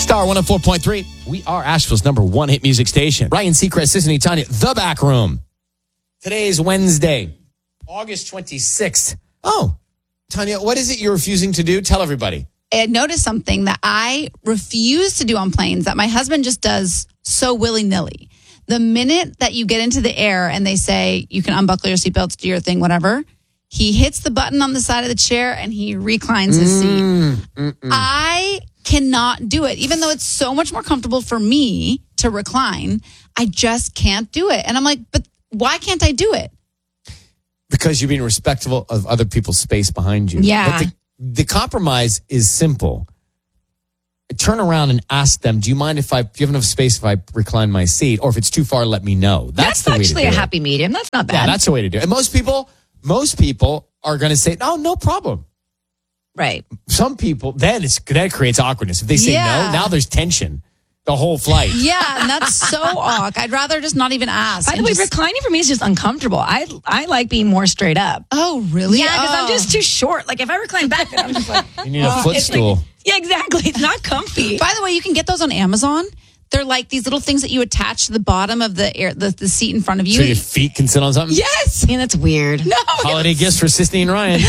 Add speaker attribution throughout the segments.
Speaker 1: Star 104.3. We are Asheville's number one hit music station. Ryan Seacrest, Sissany Tanya, The Back Room. Today is Wednesday, August 26th. Oh, Tanya, what is it you're refusing to do? Tell everybody.
Speaker 2: I noticed something that I refuse to do on planes that my husband just does so willy-nilly. The minute that you get into the air and they say you can unbuckle your seatbelts, do your thing, whatever, he hits the button on the side of the chair and he reclines his seat. I cannot do it. Even though it's so much more comfortable for me to recline, I just can't do it. And I'm like, but why can't I do it?
Speaker 1: Because you're being respectful of other people's space behind you.
Speaker 2: Yeah.
Speaker 1: But the compromise is simple. Turn around and ask them, do you mind if do you have enough space if I recline my seat? Or if it's too far, let me know. That's the way to do it.
Speaker 3: Actually a happy medium. That's not bad.
Speaker 1: Yeah, that's the way to do it. And most people are going to say, no problem.
Speaker 3: Right.
Speaker 1: Some people, that creates awkwardness. If they say no, now there's tension the whole flight.
Speaker 2: Yeah, and that's so awkward. I'd rather just not even ask.
Speaker 3: By the way, reclining for me is just uncomfortable. I like being more straight up.
Speaker 2: Oh, really?
Speaker 3: Yeah, because I'm just too short. Like if I recline back, then I'm just like,
Speaker 1: You need a footstool.
Speaker 3: Like, yeah, exactly. It's not comfy.
Speaker 2: By the way, you can get those on Amazon. They're like these little things that you attach to the bottom of the seat in front of you.
Speaker 1: So your feet can sit on something?
Speaker 2: Yes.
Speaker 3: Yeah, that's weird.
Speaker 2: No.
Speaker 1: Holiday gifts for Sissany and Ryan.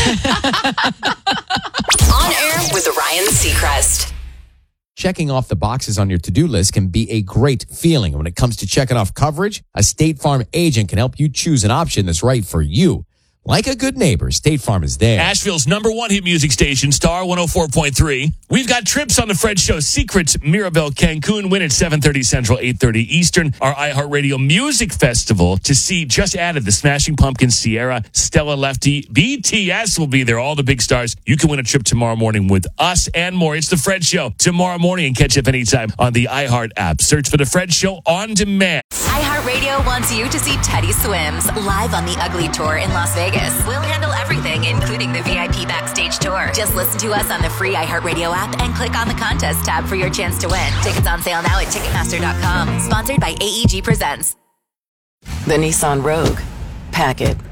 Speaker 4: On air with Ryan Seacrest.
Speaker 1: Checking off the boxes on your to-do list can be a great feeling. When it comes to checking off coverage, a State Farm agent can help you choose an option that's right for you. Like a good neighbor, State Farm is there.
Speaker 5: Asheville's number one hit music station, Star 104.3. We've got trips on the Fred Show. Secrets, Mirabel, Cancun. Win at 7:30 Central, 8:30 Eastern. Our iHeartRadio Music Festival to see just added the Smashing Pumpkins, Sierra, Stella Lefty, BTS will be there. All the big stars. You can win a trip tomorrow morning with us and more. It's the Fred Show tomorrow morning, and catch up anytime on the iHeart app. Search for the Fred Show on demand.
Speaker 4: iHeartRadio wants you to see Teddy Swims live on the Ugly Tour in Las Vegas. We'll handle everything, including the VIP backstage tour. Just listen to us on the free iHeartRadio app and click on the contest tab for your chance to win. Tickets on sale now at Ticketmaster.com. Sponsored by AEG Presents.
Speaker 6: The Nissan Rogue. Pack it.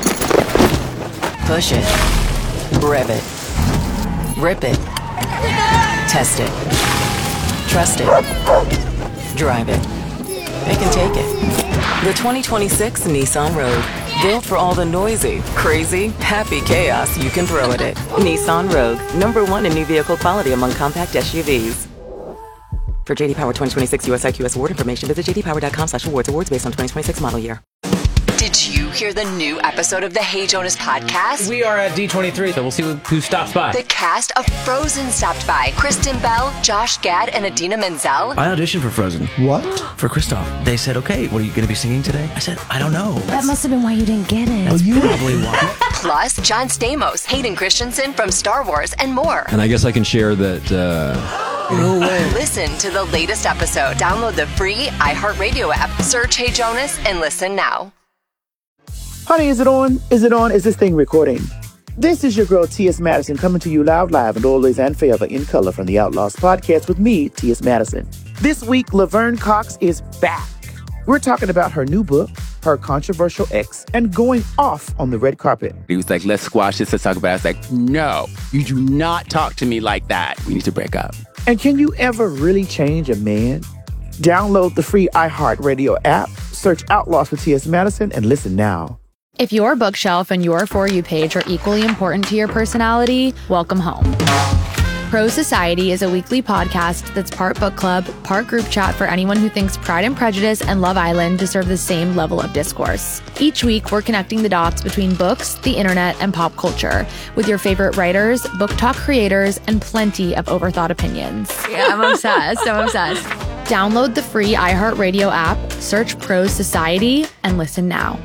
Speaker 6: Push it. Rev it. Rip it. Test it. Trust it. Drive it. Pick and take it. The 2026 Nissan Rogue. Built for all the noisy, crazy, happy chaos you can throw at it. Nissan Rogue. Number one in new vehicle quality among compact SUVs. For JD Power 2026 US IQS award information, visit jdpower.com/awards. Awards based on 2026 model year.
Speaker 4: Did you hear the new episode of the Hey Jonas podcast?
Speaker 7: We are at D23, so we'll see who stops by.
Speaker 4: The cast of Frozen stopped by. Kristen Bell, Josh Gad, and Adina Menzel.
Speaker 8: I auditioned for Frozen.
Speaker 7: What?
Speaker 8: For Kristoff. They said, okay, what are you going to be singing today? I said, I don't know.
Speaker 9: That must have been why you didn't get it.
Speaker 8: That's probably why.
Speaker 4: Plus, John Stamos, Hayden Christensen from Star Wars, and more.
Speaker 10: And I guess I can share that...
Speaker 7: No way.
Speaker 4: Listen to the latest episode. Download the free iHeartRadio app. Search Hey Jonas and listen now.
Speaker 11: Honey, is it on? Is it on? Is this thing recording? This is your girl, T.S. Madison, coming to you live and always and forever in color from the Outlaws podcast with me, T.S. Madison. This week, Laverne Cox is back. We're talking about her new book, her controversial ex, and going off on the red carpet.
Speaker 12: He was like, let's squash this, let's talk about it. I was like, no, you do not talk to me like that. We need to break up.
Speaker 11: And can you ever really change a man? Download the free iHeartRadio app, search Outlaws with T.S. Madison, and listen now.
Speaker 9: If your bookshelf and your For You page are equally important to your personality, welcome home. Pro Society is a weekly podcast that's part book club, part group chat for anyone who thinks Pride and Prejudice and Love Island deserve the same level of discourse. Each week, we're connecting the dots between books, the internet, and pop culture with your favorite writers, book talk creators, and plenty of overthought opinions. Yeah, I'm obsessed. Download the free iHeartRadio app, search Pro Society, and listen now.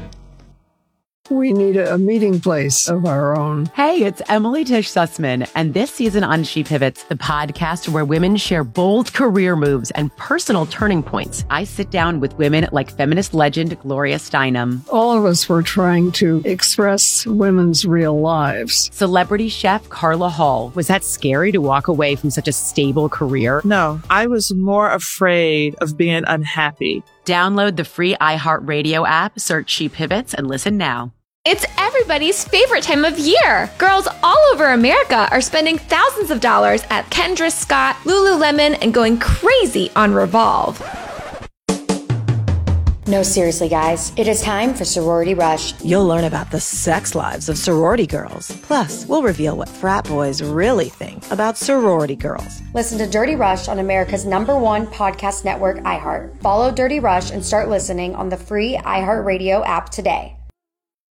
Speaker 13: We need a meeting place of our own.
Speaker 14: Hey, it's Emily Tish Sussman, and this season on She Pivots, the podcast where women share bold career moves and personal turning points. I sit down with women like feminist legend Gloria Steinem.
Speaker 13: All of us were trying to express women's real lives.
Speaker 14: Celebrity chef Carla Hall. Was that scary to walk away from such a stable career?
Speaker 15: No, I was more afraid of being unhappy.
Speaker 14: Download the free iHeartRadio app, search She Pivots, and listen now.
Speaker 16: It's everybody's favorite time of year. Girls all over America are spending thousands of dollars at Kendra Scott, Lululemon, and going crazy on Revolve.
Speaker 17: No, seriously, guys. It is time for Sorority Rush.
Speaker 18: You'll learn about the sex lives of sorority girls. Plus, we'll reveal what frat boys really think about sorority girls.
Speaker 17: Listen to Dirty Rush on America's #1 podcast network, iHeart. Follow Dirty Rush and start listening on the free iHeartRadio app today.